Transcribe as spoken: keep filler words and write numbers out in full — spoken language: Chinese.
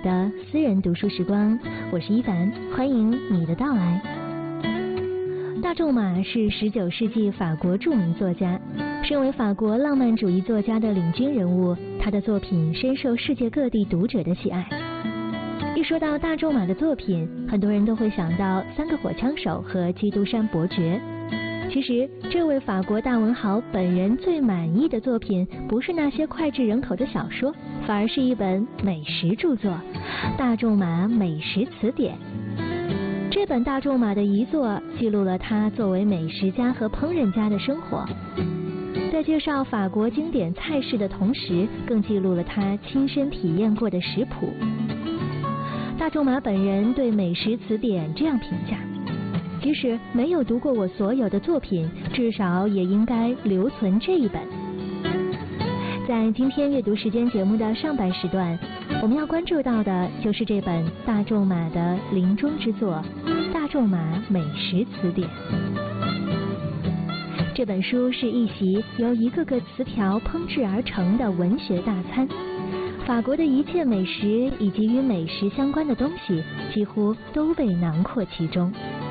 的私人读书时光，我是一凡，欢迎你的到来。大仲马是十九世纪法国著名作家，身为法国浪漫主义作家的领军人物，他的作品深受世界各地读者的喜爱。一说到大仲马的作品，很多人都会想到《三个火枪手》和《基督山伯爵》。其实，这位法国大文豪本人最满意的作品，不是那些脍炙人口的小说，反而是一本美食著作《大仲马美食词典》。这本大仲马的遗作记录了他作为美食家和烹饪家的生活，在介绍法国经典菜式的同时，更记录了他亲身体验过的食谱。大仲马本人对美食词典这样评价：即使没有读过我所有的作品，至少也应该留存这一本。在今天阅读时间节目的上半时段，我们要关注到的就是这本大仲马的临终之作《大仲马美食词典》。这本书是一席由一个个词条烹制而成的文学大餐，法国的一切美食以及与美食相关的东西几乎都被囊括其中。